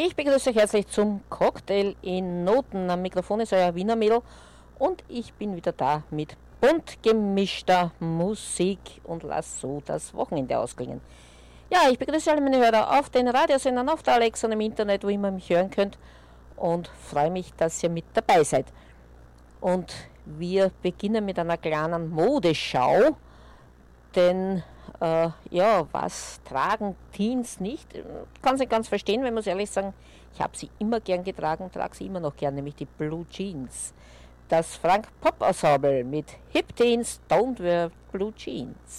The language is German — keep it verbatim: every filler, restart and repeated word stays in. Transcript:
Ich begrüße euch herzlich zum Cocktail in Noten. Am Mikrofon ist euer Wiener Mädel und ich bin wieder da mit bunt gemischter Musik und lass so das Wochenende ausklingen. Ja, ich begrüße alle meine Hörer auf den Radiosendern, auf der Alexa und im Internet, wo ihr mich hören könnt und freue mich, dass ihr mit dabei seid. Und wir beginnen mit einer kleinen Modeschau, denn äh, ja, was tragen Teens nicht? Ich kann es nicht ganz verstehen, wenn man es ehrlich sagen, ich habe sie immer gern getragen, trage sie immer noch gern, nämlich die Blue Jeans. Das Frank Pop Ensemble mit Hip Teens Don't Wear Blue Jeans.